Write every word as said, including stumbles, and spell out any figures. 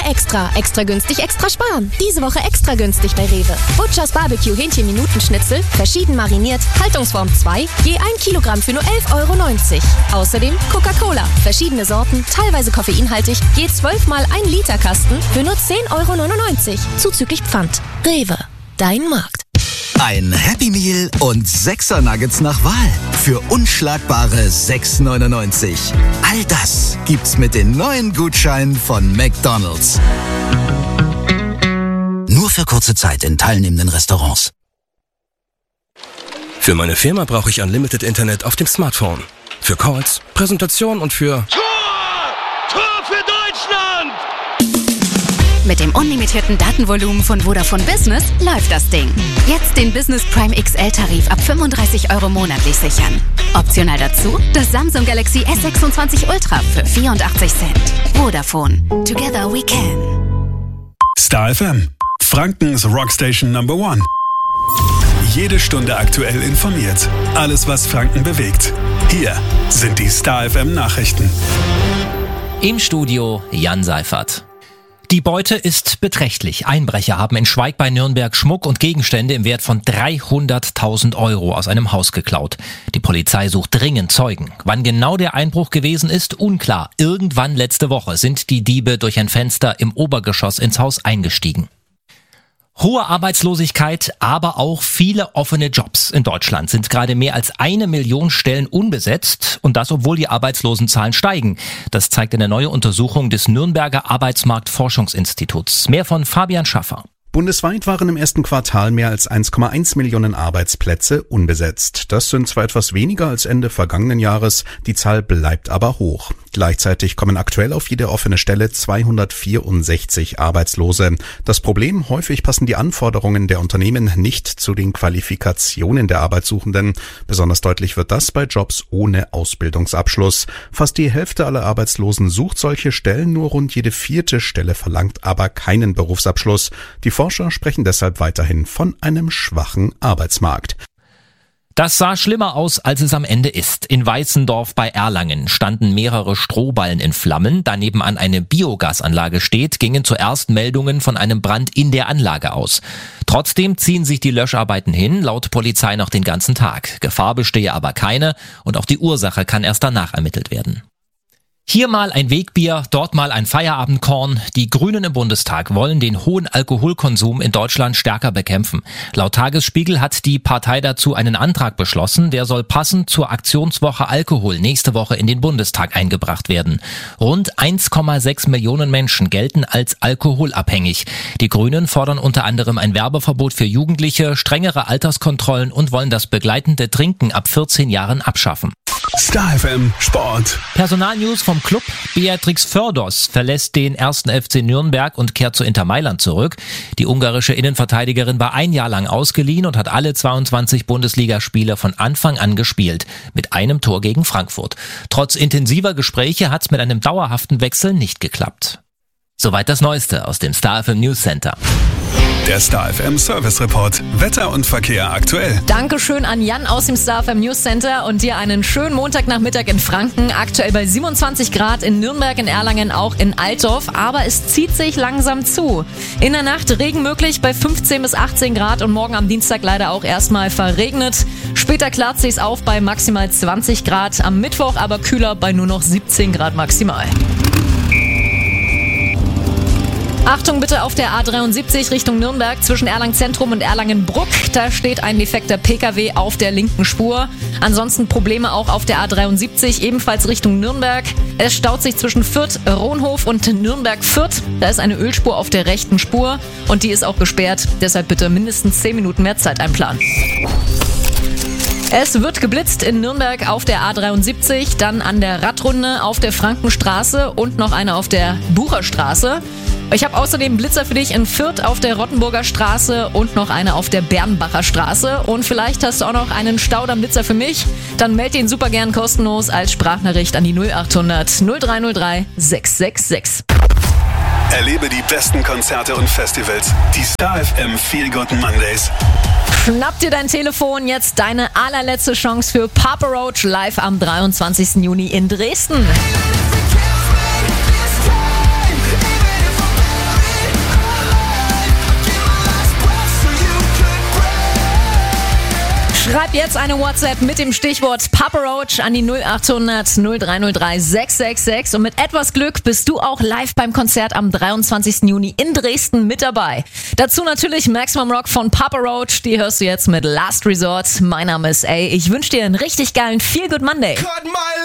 Extra. Extra günstig, extra sparen. Diese Woche extra günstig bei Rewe. Butchers Barbecue Hähnchen-Minutenschnitzel, verschieden mariniert, Haltungsform zwei, je ein Kilogramm für nur elf Euro neunzig. Außerdem Coca-Cola, verschiedene Sorten, teilweise koffeinhaltig, je zwölf mal ein Liter Kasten für nur zehn Euro neunundneunzig. Zuzüglich Pfand. Rewe, dein Markt. Ein Happy Meal und sechser Nuggets nach Wahl für unschlagbare sechs neunundneunzig. All das gibt's mit den neuen Gutscheinen von McDonald's. Nur für kurze Zeit in teilnehmenden Restaurants. Für meine Firma brauche ich Unlimited Internet auf dem Smartphone. Für Calls, Präsentationen und für... Tor! Tor für Deutschland! Mit dem unlimitierten Datenvolumen von Vodafone Business läuft das Ding. Jetzt den Business Prime X L-Tarif ab fünfunddreißig Euro monatlich sichern. Optional dazu das Samsung Galaxy S sechsundzwanzig Ultra für vierundachtzig Cent. Vodafone. Together we can. Star F M. Frankens Rockstation Number One. Jede Stunde aktuell informiert. Alles, was Franken bewegt. Hier sind die Star F M Nachrichten. Im Studio Jan Seifert. Die Beute ist beträchtlich. Einbrecher haben in Schweig bei Nürnberg Schmuck und Gegenstände im Wert von dreihunderttausend Euro aus einem Haus geklaut. Die Polizei sucht dringend Zeugen. Wann genau der Einbruch gewesen ist, unklar. Irgendwann letzte Woche sind die Diebe durch ein Fenster im Obergeschoss ins Haus eingestiegen. Hohe Arbeitslosigkeit, aber auch viele offene Jobs. In Deutschland sind gerade mehr als eine Million Stellen unbesetzt und das, obwohl die Arbeitslosenzahlen steigen. Das zeigt eine neue Untersuchung des Nürnberger Arbeitsmarktforschungsinstituts. Mehr von Fabian Schaffer. Bundesweit waren im ersten Quartal mehr als eins Komma eins Millionen Arbeitsplätze unbesetzt. Das sind zwar etwas weniger als Ende vergangenen Jahres, die Zahl bleibt aber hoch. Gleichzeitig kommen aktuell auf jede offene Stelle zweihundertvierundsechzig Arbeitslose. Das Problem: häufig passen die Anforderungen der Unternehmen nicht zu den Qualifikationen der Arbeitssuchenden. Besonders deutlich wird das bei Jobs ohne Ausbildungsabschluss. Fast die Hälfte aller Arbeitslosen sucht solche Stellen, nur rund jede vierte Stelle verlangt aber keinen Berufsabschluss. Die Forscher sprechen deshalb weiterhin von einem schwachen Arbeitsmarkt. Das sah schlimmer aus, als es am Ende ist. In Weißendorf bei Erlangen standen mehrere Strohballen in Flammen. Da nebenan eine Biogasanlage steht, gingen zuerst Meldungen von einem Brand in der Anlage aus. Trotzdem ziehen sich die Löscharbeiten hin, laut Polizei noch den ganzen Tag. Gefahr bestehe aber keine und auch die Ursache kann erst danach ermittelt werden. Hier mal ein Wegbier, dort mal ein Feierabendkorn. Die Grünen im Bundestag wollen den hohen Alkoholkonsum in Deutschland stärker bekämpfen. Laut Tagesspiegel hat die Partei dazu einen Antrag beschlossen, der soll passend zur Aktionswoche Alkohol nächste Woche in den Bundestag eingebracht werden. Rund eins Komma sechs Millionen Menschen gelten als alkoholabhängig. Die Grünen fordern unter anderem ein Werbeverbot für Jugendliche, strengere Alterskontrollen und wollen das begleitende Trinken ab vierzehn Jahren abschaffen. Star F M Sport. Personalnews vom Club. Beatrix Fördos verlässt den ersten F C Nürnberg und kehrt zu Inter Mailand zurück. Die ungarische Innenverteidigerin war ein Jahr lang ausgeliehen und hat alle zweiundzwanzig Bundesligaspiele von Anfang an gespielt. Mit einem Tor gegen Frankfurt. Trotz intensiver Gespräche hat es mit einem dauerhaften Wechsel nicht geklappt. Soweit das Neueste aus dem Star F M News Center. Der Star F M Service Report. Wetter und Verkehr aktuell. Dankeschön an Jan aus dem Star F M News Center und dir einen schönen Montagnachmittag in Franken. Aktuell bei siebenundzwanzig Grad in Nürnberg, in Erlangen, auch in Altdorf. Aber es zieht sich langsam zu. In der Nacht Regen möglich bei fünfzehn bis achtzehn Grad und morgen am Dienstag leider auch erstmal verregnet. Später klart sich's auf bei maximal zwanzig Grad. Am Mittwoch aber kühler bei nur noch siebzehn Grad maximal. Achtung bitte auf der A dreiundsiebzig Richtung Nürnberg zwischen Erlangen Zentrum und Erlangen-Bruck. Da steht ein defekter P K W auf der linken Spur. Ansonsten Probleme auch auf der A dreiundsiebzig, ebenfalls Richtung Nürnberg. Es staut sich zwischen Fürth, Ronhof und Nürnberg-Fürth. Da ist eine Ölspur auf der rechten Spur und die ist auch gesperrt. Deshalb bitte mindestens zehn Minuten mehr Zeit einplanen. Es wird geblitzt in Nürnberg auf der A dreiundsiebzig, dann an der Radrunde auf der Frankenstraße und noch eine auf der Bucherstraße. Ich habe außerdem Blitzer für dich in Fürth auf der Rottenburger Straße und noch eine auf der Bernbacher Straße. Und vielleicht hast du auch noch einen Staudamm-Blitzer für mich. Dann meld den super gern kostenlos als Sprachnachricht an die null achthundert null drei null drei sechs sechs sechs. Erlebe die besten Konzerte und Festivals. Die Star F M Feel Good Mondays. Schnapp dir dein Telefon, jetzt deine allerletzte Chance für Papa Roach live am dreiundzwanzigsten Juni in Dresden. Schreib jetzt eine WhatsApp mit dem Stichwort Papa Roach an die null acht hundert null drei null drei sechs sechs sechs und mit etwas Glück bist du auch live beim Konzert am dreiundzwanzigsten Juni in Dresden mit dabei. Dazu natürlich Maximum Rock von Papa Roach, die hörst du jetzt mit Last Resort. Mein Name ist A. Ich wünsche dir einen richtig geilen Feel Good Monday.